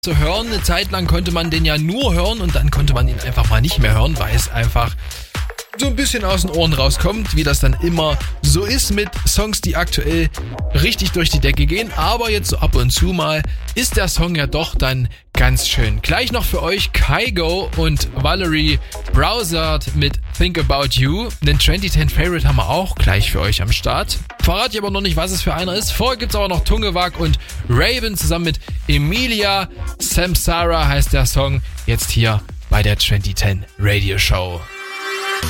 zu hören. Eine Zeit lang konnte man den ja nur hören und dann konnte man ihn einfach mal nicht mehr hören, weil es einfach so ein bisschen aus den Ohren rauskommt, wie das dann immer so ist mit Songs, die aktuell richtig durch die Decke gehen. Aber jetzt so ab und zu mal ist der Song ja doch dann ganz schön. Gleich noch für euch Kygo und Valerie Browsard mit Think About You. Den 2010 Favorite haben wir auch gleich für euch am Start. Verrate ich aber noch nicht, was es für einer ist. Vorher gibt's aber noch Tungewag und Raven zusammen mit Emilia. Samsara heißt der Song. Jetzt hier bei der 2010 Radio Show.